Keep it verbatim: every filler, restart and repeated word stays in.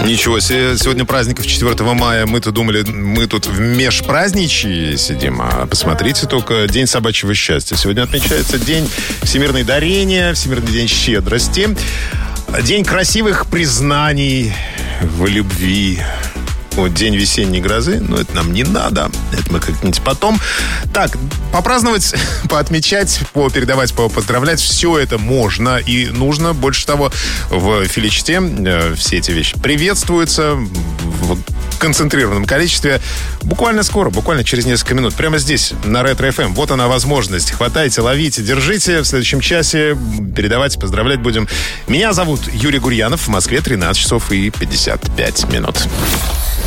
Ничего себе, сегодня праздников четвёртого мая. Мы-то думали, мы тут в межпраздничье сидим, а посмотрите только, День собачьего счастья. Сегодня отмечается День всемирной дарения, Всемирный день щедрости, День красивых признаний в любви. Вот день весенней грозы, но это нам не надо. Это мы как-нибудь потом. Так, попраздновать, поотмечать, попередавать, поздравлять, все это можно и нужно. Больше того, в Филичте э, все эти вещи приветствуются в концентрированном количестве. Буквально скоро, буквально через несколько минут. Прямо здесь, на Ретро-эф эм. Вот она возможность. Хватайте, ловите, держите. В следующем часе передавать, поздравлять будем. Меня зовут Юрий Гурьянов. В Москве тринадцать часов и пятьдесят пять минут.